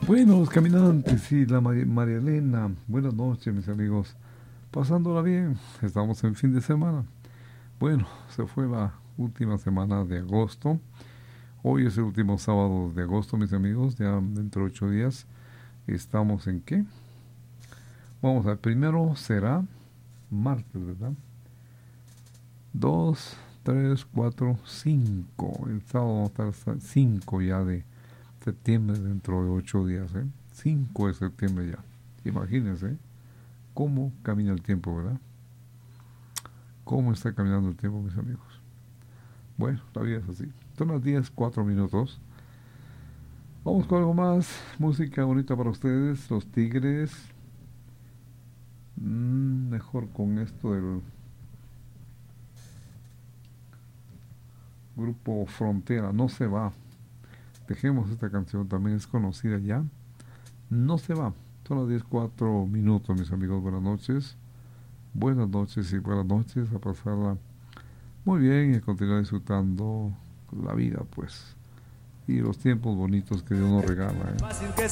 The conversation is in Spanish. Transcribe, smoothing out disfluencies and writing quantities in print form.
Bueno, los caminantes, sí, la María Elena. Buenas noches, mis amigos. Pasándola bien, estamos en fin de semana. Bueno, se fue la última semana de agosto. Hoy es el último sábado de agosto, mis amigos. Ya dentro de 8 días estamos en ¿qué? Vamos a ver, primero será martes, ¿verdad? 2, 3, 4, 5. El sábado va a estar 5 ya de septiembre, dentro de 8 días, ¿eh? 5 de septiembre ya. Imagínense cómo camina el tiempo, ¿verdad? Cómo está caminando el tiempo, mis amigos. Bueno, la vida es así. Son las 10:04. Vamos con algo más. Música bonita para ustedes. Los Tigres. Mejor con esto del grupo Frontera. No se va. Dejemos esta canción, también es conocida ya. No se va. Son las 10:04, mis amigos. Buenas noches. Buenas noches y buenas noches. A pasarla muy bien y a continuar disfrutando la vida, pues. Y los tiempos bonitos que Dios nos regala, ¿eh?